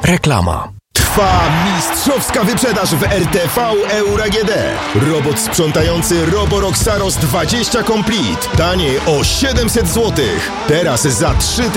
Reklama. Trwa mistrzowska wyprzedaż w RTV Euro AGD. Robot sprzątający Roborock Saros 20 Complete. Taniej o 700 zł. Teraz za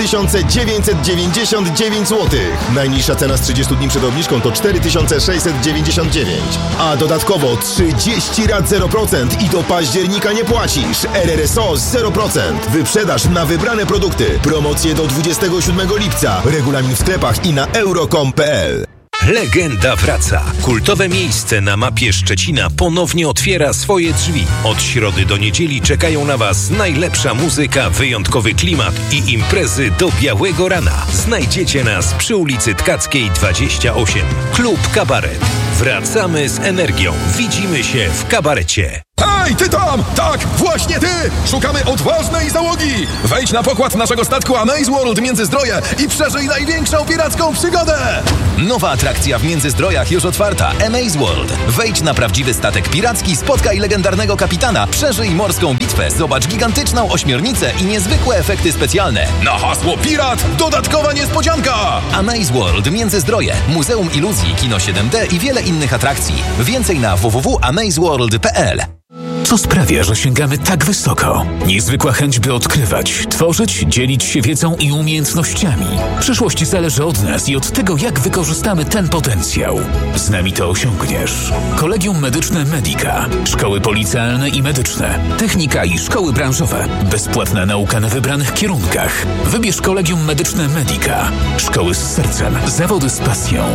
3999 zł. Najniższa cena z 30 dni przed obniżką to 4699. A dodatkowo 30 rat 0% i do października nie płacisz. RRSO 0%. Wyprzedaż na wybrane produkty. Promocje do 27 lipca. Regulamin w sklepach i na euro.com.pl. Legenda wraca. Kultowe miejsce na mapie Szczecina ponownie otwiera swoje drzwi. Od środy do niedzieli czekają na Was najlepsza muzyka, wyjątkowy klimat i imprezy do białego rana. Znajdziecie nas przy ulicy Tkackiej 28. Klub Kabaret. Wracamy z energią. Widzimy się w kabarecie. Hej, ty tam! Tak, właśnie ty! Szukamy odważnej załogi! Wejdź na pokład naszego statku Amaze World Międzyzdroje i przeżyj największą piracką przygodę! Nowa atrakcja w Międzyzdrojach już otwarta. Amaze World. Wejdź na prawdziwy statek piracki, spotkaj legendarnego kapitana, przeżyj morską bitwę, zobacz gigantyczną ośmiornicę i niezwykłe efekty specjalne. Na hasło pirat dodatkowa niespodzianka! Amaze World Międzyzdroje. Muzeum Iluzji, Kino 7D i wiele innych atrakcji. Więcej na www.amazeworld.pl. Co sprawia, że sięgamy tak wysoko? Niezwykła chęć, by odkrywać, tworzyć, dzielić się wiedzą i umiejętnościami. Przyszłość zależy od nas i od tego, jak wykorzystamy ten potencjał. Z nami to osiągniesz. Kolegium Medyczne Medica. Szkoły policealne i medyczne. Technika i szkoły branżowe. Bezpłatna nauka na wybranych kierunkach. Wybierz Kolegium Medyczne Medica. Szkoły z sercem. Zawody z pasją.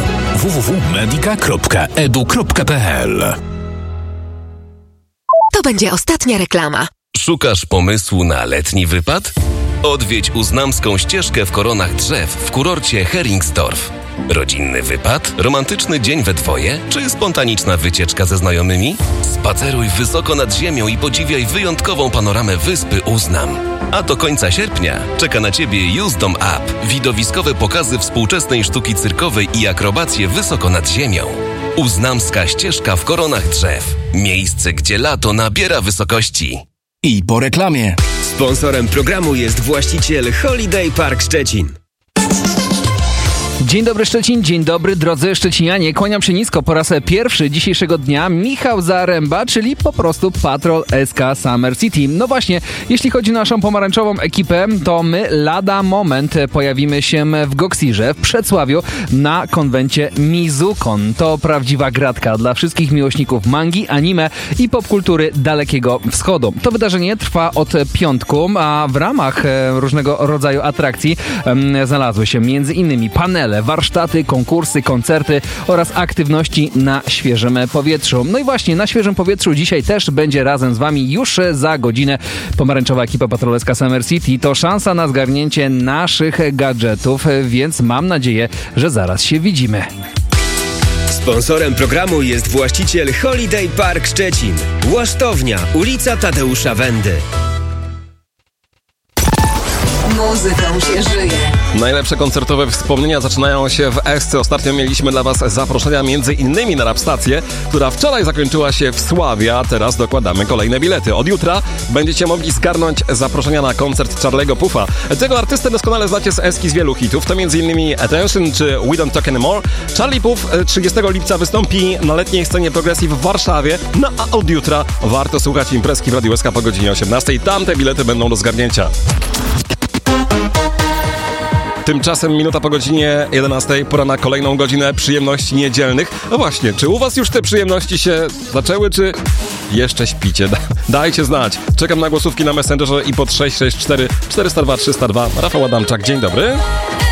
www.medica.edu.pl. To będzie ostatnia reklama. Szukasz pomysłu na letni wypad? Odwiedź Uznamską ścieżkę w koronach drzew w kurorcie Heringsdorf. Rodzinny wypad? Romantyczny dzień we dwoje? Czy spontaniczna wycieczka ze znajomymi? Spaceruj wysoko nad ziemią i podziwiaj wyjątkową panoramę wyspy Uznam. A do końca sierpnia czeka na Ciebie Uzdom Up. Widowiskowe pokazy współczesnej sztuki cyrkowej i akrobacje wysoko nad ziemią. Uznamska ścieżka w koronach drzew. Miejsce, gdzie lato nabiera wysokości. I po reklamie. Sponsorem programu jest właściciel Holiday Park Szczecin. Dzień dobry Szczecin, dzień dobry drodzy szczecinianie. Kłaniam się nisko po raz pierwszy dzisiejszego dnia. Michał Zaręba, czyli po prostu Patrol SK Summer City. No właśnie, jeśli chodzi o naszą pomarańczową ekipę, to my lada moment pojawimy się w Goksirze, w Przedsławiu, na konwencie Mizukon. To prawdziwa gratka dla wszystkich miłośników mangi, anime i popkultury Dalekiego Wschodu. To wydarzenie trwa od piątku, a w ramach różnego rodzaju atrakcji znalazły się m.in. panele, warsztaty, konkursy, koncerty oraz aktywności na świeżym powietrzu. No i właśnie, na świeżym powietrzu dzisiaj też będzie razem z Wami już za godzinę pomarańczowa ekipa patrolska Summer City. To szansa na zgarnięcie naszych gadżetów, więc mam nadzieję, że zaraz się widzimy. Sponsorem programu jest właściciel Holiday Park Szczecin. Łasztownia, ulica Tadeusza Wendy. Muzyką się żyje. Najlepsze koncertowe wspomnienia zaczynają się w Esce. Ostatnio mieliśmy dla Was zaproszenia między innymi na rapstację, która wczoraj zakończyła się w Sławie, a teraz dokładamy kolejne bilety. Od jutra będziecie mogli zgarnąć zaproszenia na koncert Charlie'ego Puffa. Tego artystę doskonale znacie z Eski z wielu hitów, to m.in. Attention czy We Don't Talk Anymore. Charlie Puff 30 lipca wystąpi na letniej scenie Progressive w Warszawie, no a od jutra warto słuchać imprezki w Radiu SK po godzinie 18. Tamte bilety będą do zgarnięcia. Tymczasem minuta po godzinie 11, pora na kolejną godzinę przyjemności niedzielnych. No właśnie, czy u Was już te przyjemności się zaczęły, czy jeszcze śpicie? Dajcie znać. Czekam na głosówki na Messengerze i pod 664 402 302. Rafał Adamczak, dzień dobry.